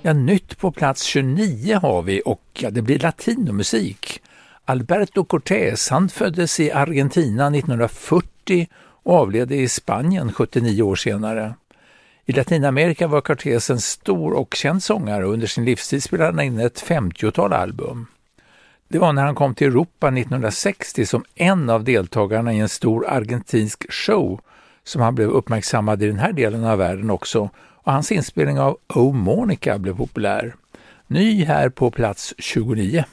Ja, nytt på plats 29 har vi och det blir latinomusik. Alberto Cortés, han föddes i Argentina 1940 och avled i Spanien 79 år senare. I Latinamerika var Cortés en stor och känd sångare och under sin livstid spelade han in ett 50-tal album. Det var när han kom till Europa 1960 som en av deltagarna i en stor argentinsk show som han blev uppmärksammad i den här delen av världen också, och hans inspelning av Oh Monica blev populär. Ny här på plats 29.